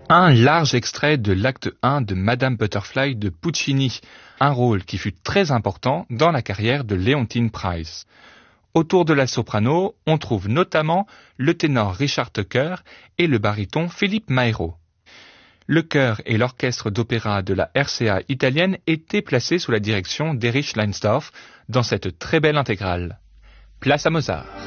Un large extrait de l'acte 1 de Madame Butterfly de Puccini, un rôle qui fut très important dans la carrière de Leontine Price. Autour de la soprano, on trouve notamment le ténor Richard Tucker et le baryton Philippe Maero. Le chœur et l'orchestre d'opéra de la RCA italienne étaient placés sous la direction d'Erich Leinsdorf dans cette très belle intégrale. Place à Mozart.